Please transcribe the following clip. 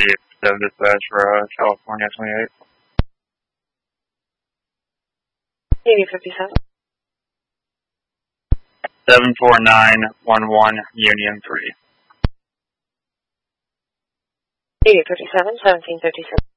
dispatch for California 28. 8057. 74911 Union 3. 8057, 1757.